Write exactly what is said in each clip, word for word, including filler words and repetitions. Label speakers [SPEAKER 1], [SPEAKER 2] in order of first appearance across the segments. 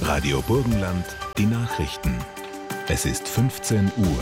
[SPEAKER 1] Radio Burgenland, die Nachrichten. Es ist fünfzehn Uhr.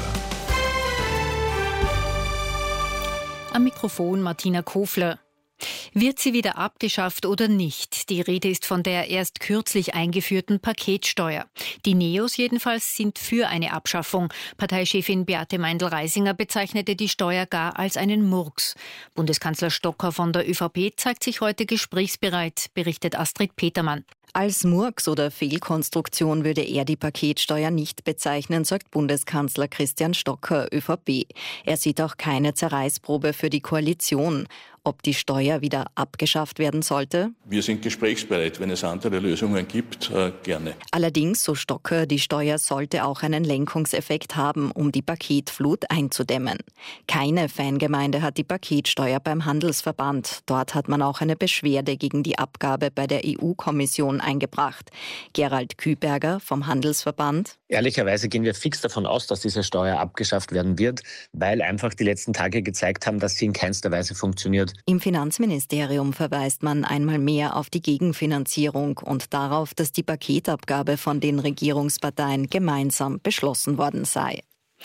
[SPEAKER 2] Am Mikrofon Martina Kofler. Wird sie wieder abgeschafft oder nicht? Die Rede ist von der erst kürzlich eingeführten Paketsteuer. Die Neos jedenfalls sind für eine Abschaffung. Parteichefin Beate Meindl-Reisinger bezeichnete die Steuer gar als einen Murks. Bundeskanzler Stocker von der ÖVP zeigt sich heute gesprächsbereit, berichtet Astrid Petermann.
[SPEAKER 3] Als Murks oder Fehlkonstruktion würde er die Paketsteuer nicht bezeichnen, sagt Bundeskanzler Christian Stocker, ÖVP. Er sieht auch keine Zerreißprobe für die Koalition. Ob die Steuer wieder abgeschafft werden sollte?
[SPEAKER 4] Wir sind gesprächsbereit. Wenn es andere Lösungen gibt, äh, gerne.
[SPEAKER 3] Allerdings, so Stocker, die Steuer sollte auch einen Lenkungseffekt haben, um die Paketflut einzudämmen. Keine Fangemeinde hat die Paketsteuer beim Handelsverband. Dort hat man auch eine Beschwerde gegen die Abgabe bei der E U-Kommission eingebracht. Gerald Küberger vom Handelsverband.
[SPEAKER 5] Ehrlicherweise gehen wir fix davon aus, dass diese Steuer abgeschafft werden wird, weil einfach die letzten Tage gezeigt haben, dass sie in keinster Weise funktioniert.
[SPEAKER 3] Im Finanzministerium verweist man einmal mehr auf die Gegenfinanzierung und darauf, dass die Paketabgabe von den Regierungsparteien gemeinsam beschlossen worden sei.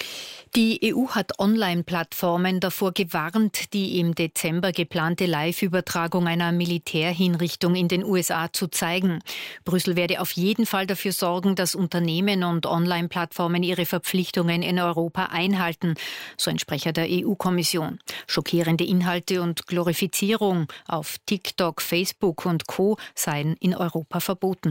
[SPEAKER 2] Die E U hat Online-Plattformen davor gewarnt, die im Dezember geplante Live-Übertragung einer Militärhinrichtung in den U S A zu zeigen. Brüssel werde auf jeden Fall dafür sorgen, dass Unternehmen und Online-Plattformen ihre Verpflichtungen in Europa einhalten, so ein Sprecher der E U-Kommission. Schockierende Inhalte und Glorifizierung auf TikTok, Facebook und Co. seien in Europa verboten.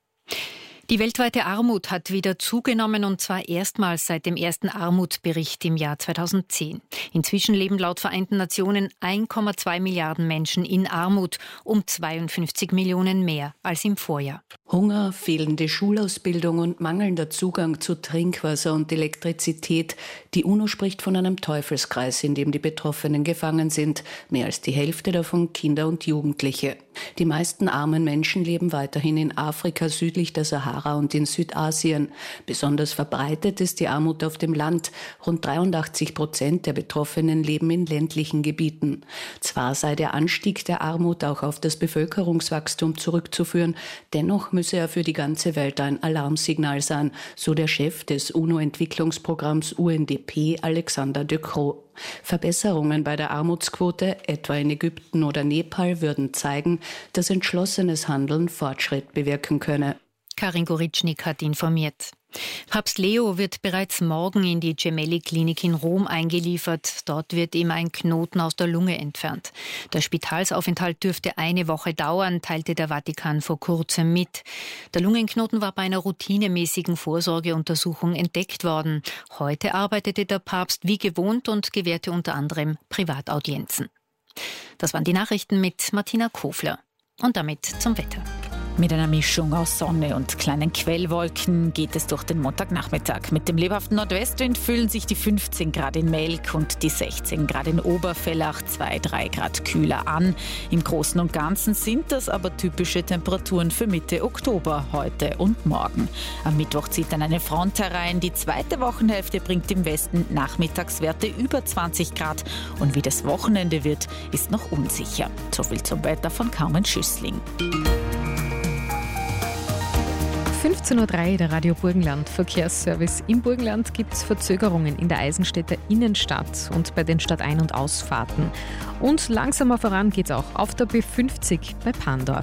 [SPEAKER 2] Die weltweite Armut hat wieder zugenommen, und zwar erstmals seit dem ersten Armutsbericht im Jahr zweitausendzehn. Inzwischen leben laut Vereinten Nationen eins Komma zwei Milliarden Menschen in Armut, um zweiundfünfzig Millionen mehr als im Vorjahr.
[SPEAKER 6] Hunger, fehlende Schulausbildung und mangelnder Zugang zu Trinkwasser und Elektrizität. Die UNO spricht von einem Teufelskreis, in dem die Betroffenen gefangen sind. Mehr als die Hälfte davon Kinder und Jugendliche. Die meisten armen Menschen leben weiterhin in Afrika südlich der Sahara und in Südasien. Besonders verbreitet ist die Armut auf dem Land. Rund dreiundachtzig Prozent der Betroffenen leben in ländlichen Gebieten. Zwar sei der Anstieg der Armut auch auf das Bevölkerungswachstum zurückzuführen, dennoch müsse er für die ganze Welt ein Alarmsignal sein, so der Chef des UNO-Entwicklungsprogramms U N D P, Alexander De Croo. Verbesserungen bei der Armutsquote, etwa in Ägypten oder Nepal, würden zeigen, dass entschlossenes Handeln Fortschritt bewirken könne.
[SPEAKER 2] Karin Goritschnik hat informiert. Papst Leo wird bereits morgen in die Gemelli-Klinik in Rom eingeliefert. Dort wird ihm ein Knoten aus der Lunge entfernt. Der Spitalsaufenthalt dürfte eine Woche dauern, teilte der Vatikan vor kurzem mit. Der Lungenknoten war bei einer routinemäßigen Vorsorgeuntersuchung entdeckt worden. Heute arbeitete der Papst wie gewohnt und gewährte unter anderem Privataudienzen. Das waren die Nachrichten mit Martina Kofler. Und damit zum Wetter.
[SPEAKER 7] Mit einer Mischung aus Sonne und kleinen Quellwolken geht es durch den Montagnachmittag. Mit dem lebhaften Nordwestwind fühlen sich die fünfzehn Grad in Melk und die sechzehn Grad in Obervellach zwei, drei Grad kühler an. Im Großen und Ganzen sind das aber typische Temperaturen für Mitte Oktober, heute und morgen. Am Mittwoch zieht dann eine Front herein. Die zweite Wochenhälfte bringt im Westen Nachmittagswerte über zwanzig Grad. Und wie das Wochenende wird, ist noch unsicher. So viel zum Wetter von Carmen Schüssling.
[SPEAKER 8] fünfzehn Uhr drei, der Radio Burgenland Verkehrsservice. Im Burgenland gibt es Verzögerungen in der Eisenstädter Innenstadt und bei den Stadtein- und Ausfahrten. Und langsamer voran geht es auch auf der B fünfzig bei Pandorf.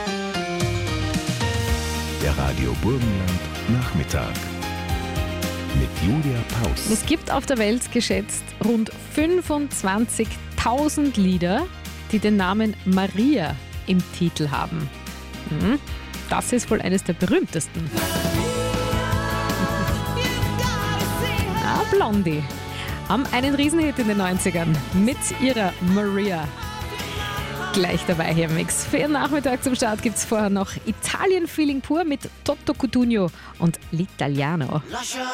[SPEAKER 1] Der Radio Burgenland Nachmittag mit Julia Paus.
[SPEAKER 8] Es gibt auf der Welt geschätzt rund fünfundzwanzigtausend Lieder, die den Namen Maria im Titel haben. Hm? Das ist wohl eines der berühmtesten. Ah, Blondie haben einen Riesenhit in den neunzigern mit ihrer Maria. Gleich dabei hier im Mix. Für Ihren Nachmittag zum Start gibt es vorher noch Italien-Feeling pur mit Toto Cutugno und L'Italiano.